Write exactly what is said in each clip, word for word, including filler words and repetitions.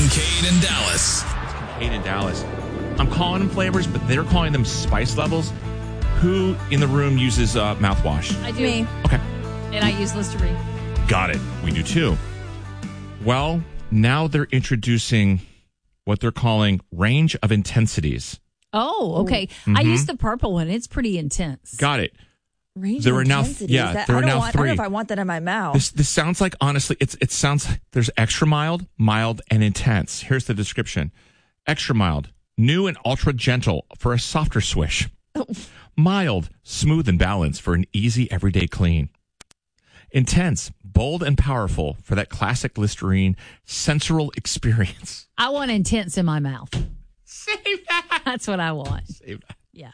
Kincaid in Dallas. It's Kincaid in Dallas. I'm calling them flavors, but they're calling them spice levels. Who in the room uses uh, mouthwash? I do. Me. Okay. And I use Listerine. Got it. We do too. Well, now they're introducing what they're calling range of intensities. Oh, okay. Mm-hmm. I use the purple one. It's pretty intense. Got it. Range There of are now- intensity. yeah, Is that, there I are don't now want, I don't know three. if I want that in my mouth. This this sounds like, honestly, it's it sounds like there's extra mild, mild, and intense. Here's the description. Extra mild, new and ultra gentle for a softer swish. Oh. Mild, smooth and balanced for an easy everyday clean. Intense, bold and powerful for that classic Listerine sensorial experience. I want intense in my mouth. Save that. That's what I want. Save that. Yeah.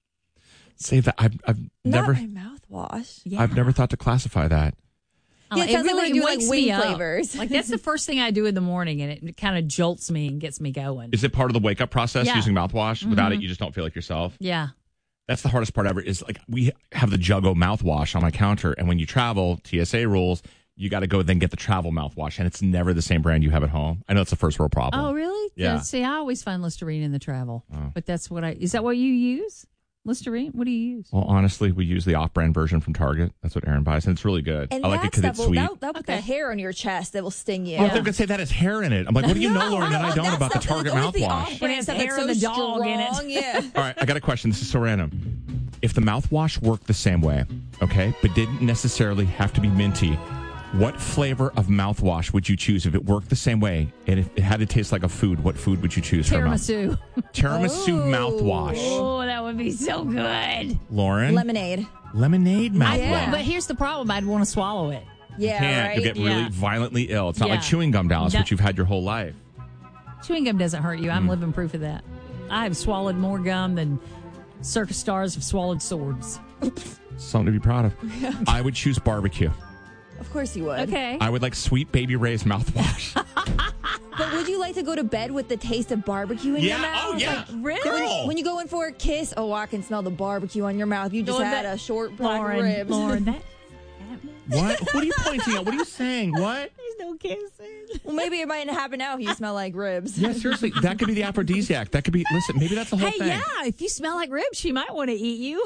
Save that. I've, I've Not never my mouthwash. Yeah. I've never thought to classify that. I Yeah, like- it sounds like when you do, like, wakes wing me up. flavors. Like that's the first thing I do in the morning, and it, it kind of jolts me and gets me going. Is it part of the wake up process Yeah. using mouthwash? Without it, you just don't feel like yourself. Yeah. That's the hardest part ever is like we have the Juggo mouthwash on my counter. And when you travel, T S A rules, you got to go then get the travel mouthwash. And it's never the same brand you have at home. I know it's a first world problem. Oh, really? Yeah. See, I always find Listerine in the travel, Oh. but that's what I. Is that what you use? Listerine? What do you use? Well, honestly, we use the off brand version from Target. That's what Aaron buys. And it's really good. And I like it that because stuff it's will, sweet. that'll, that'll put the Okay. hair on your chest that will sting you. Oh, they're going to say that has hair in it. I'm like, what do you know, No, Lauren, that I love don't that about the stuff. Target It's always the mouthwash? off-brand It has stuff hair that's of so the dog in it. strong, Yeah. All right, I got a question. This is so random. If the mouthwash worked the same way, okay, but didn't necessarily have to be minty, what flavor of mouthwash would you choose if it worked the same way and if it had to taste like a food? What food would you choose for a mouth? Tiramisu. Tiramisu Oh. mouthwash. Oh, that would be so good. Lauren? Lemonade. Lemonade mouthwash. Yeah. But here's the problem: I'd want to swallow it. Yeah, Can't. right? You'll get really Yeah. violently ill. It's not Yeah. like chewing gum, Dallas, No. which you've had your whole life. Chewing gum doesn't hurt you. Mm. I'm living proof of that. I have swallowed more gum than circus stars have swallowed swords. Something to be proud of. I would choose barbecue. Of course you would. Okay. I would like Sweet Baby Ray's mouthwash. But would you like to go to bed with the taste of barbecue in your Yeah. mouth? Oh, yeah. Like, Really? when, Girl. when you go in for a kiss, oh, I can smell the barbecue on your mouth. You just Lauren, had that- a short black Lauren, ribs. Lauren, that What? What are you pointing at? What are you saying? What? there's no kissing. Well, maybe it might happen now if you smell like ribs. Yeah, seriously. That could be the aphrodisiac. That could be, listen, maybe that's the whole Hey, thing. yeah, if you smell like ribs, she might want to eat you.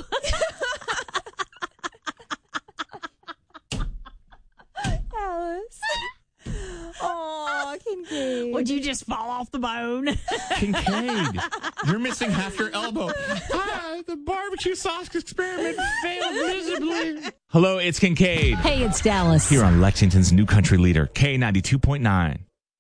Alice. Oh, Kincaid. Would you just fall off the bone? Kincaid, you're missing half your elbow. Ah, the barbecue sauce experiment failed miserably. Hello, it's Kincaid. Hey, it's Dallas. Here on Lexington's new country leader, K ninety-two point nine.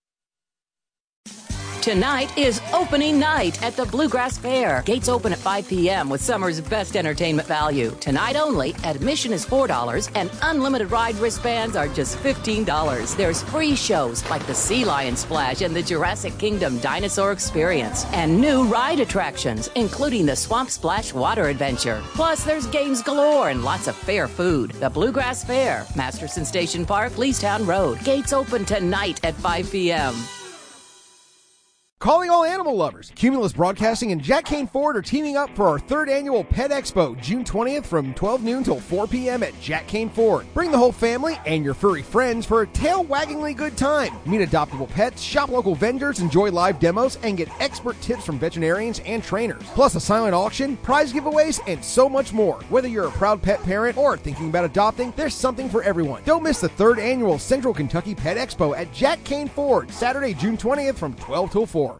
Tonight is opening night at the Bluegrass Fair. Gates open at five p.m. with summer's best entertainment value. Tonight only, admission is four dollars and unlimited ride wristbands are just fifteen dollars. There's free shows like the Sea Lion Splash and the Jurassic Kingdom Dinosaur Experience. And new ride attractions, including the Swamp Splash Water Adventure. Plus, there's games galore and lots of fair food. The Bluegrass Fair, Masterson Station Park, Leestown Road. Gates open tonight at five p.m. Calling all animal lovers. Cumulus Broadcasting and Jack Kane Ford are teaming up for our third annual Pet Expo, June twentieth from twelve noon till four p.m. at Jack Kane Ford. Bring the whole family and your furry friends for a tail-waggingly good time. Meet adoptable pets, shop local vendors, enjoy live demos, and get expert tips from veterinarians and trainers. Plus a silent auction, prize giveaways, and so much more. Whether you're a proud pet parent or thinking about adopting, there's something for everyone. Don't miss the third annual Central Kentucky Pet Expo at Jack Kane Ford, Saturday, June twentieth from twelve till four.